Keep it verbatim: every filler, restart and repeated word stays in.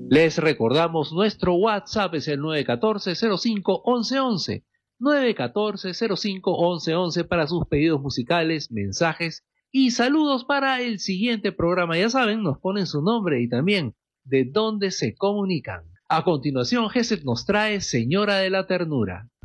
Les recordamos, nuestro WhatsApp es el nueve uno cuatro, cero cinco, once once. nueve uno cuatro, cero cinco, once once para sus pedidos musicales, mensajes y saludos para el siguiente programa. Ya saben, nos ponen su nombre y también de dónde se comunican. A continuación, Gesed nos trae Señora de la Ternura.